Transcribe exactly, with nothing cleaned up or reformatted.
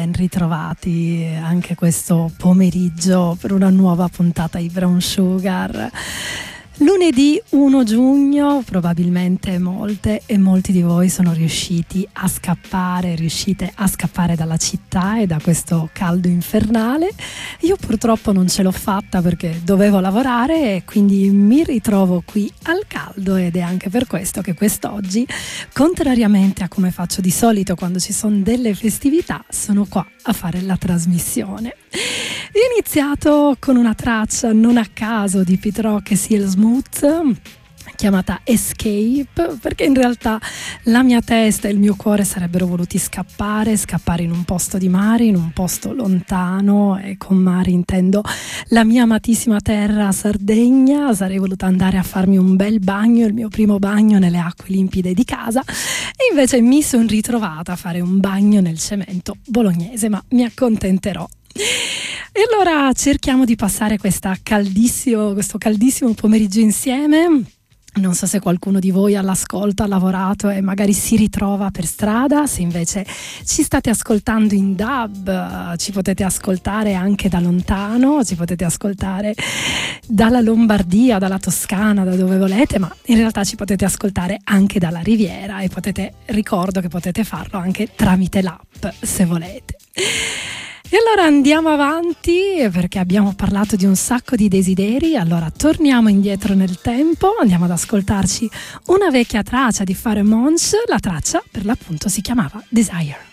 Ben ritrovati anche questo pomeriggio per una nuova puntata di Brown Sugar. Lunedì primo giugno, probabilmente molte e molti di voi sono riusciti a scappare, riuscite a scappare dalla città e da questo caldo infernale. Io purtroppo non ce l'ho fatta perché dovevo lavorare e quindi mi ritrovo qui al caldo, ed è anche per questo che quest'oggi, contrariamente a come faccio di solito quando ci sono delle festività, sono qua a fare la trasmissione. Ho iniziato con una traccia non a caso di Pete Rock e Seal Smooth chiamata Escape, perché in realtà la mia testa e il mio cuore sarebbero voluti scappare, scappare in un posto di mare, in un posto lontano, e con mare intendo la mia amatissima terra Sardegna. Sarei voluta andare a farmi un bel bagno, il mio primo bagno nelle acque limpide di casa, e invece mi sono ritrovata a fare un bagno nel cemento bolognese, ma mi accontenterò. E allora cerchiamo di passare questa caldissimo, questo caldissimo pomeriggio insieme. Non so se qualcuno di voi all'ascolto ha lavorato e magari si ritrova per strada. Se invece ci state ascoltando in D A B, ci potete ascoltare anche da lontano, ci potete ascoltare dalla Lombardia, dalla Toscana, da dove volete, ma in realtà ci potete ascoltare anche dalla Riviera, e potete, ricordo che potete farlo anche tramite l'app se volete. E allora andiamo avanti, perché abbiamo parlato di un sacco di desideri. Allora torniamo indietro nel tempo, andiamo ad ascoltarci una vecchia traccia di Pharrell Monch. La traccia per l'appunto si chiamava Desire.